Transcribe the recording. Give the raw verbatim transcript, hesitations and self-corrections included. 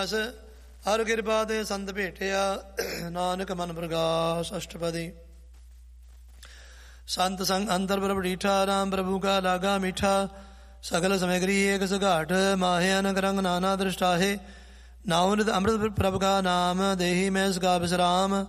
ਹਰ ਕਿਰਪਾ ਦੇ ਸੰਤ ਭੇਟਿਆ, ਨਾਨਕ ਮਨ ਪ੍ਰਗਾਸ ਅਸ਼ਟਪਦੀ। ਸੰਤ ਸੰਗ ਅੰਤਰ ਪ੍ਰਭ ਡੀਠਾ, ਰਾਮ ਪ੍ਰਭੂ ਕਾ ਲਾਗਾ ਮੀਠਾ। ਸਗਲ ਸਮਗਰੀ ਏਕ ਸੁਘਾਟ, ਮਾਹੇ ਅਨਕ ਰੰਗ ਨਾਨਾ ਦ੍ਰਿਸ਼ਟਾਹੇ। ਨਾਉ ਨਿਤ ਅੰਮ੍ਰਿਤ ਪ੍ਰਭ ਕਾ ਨਾਮ, ਦੇਹੀ ਮੈਂ ਸਗਾ ਵਿਸਰਾਮ।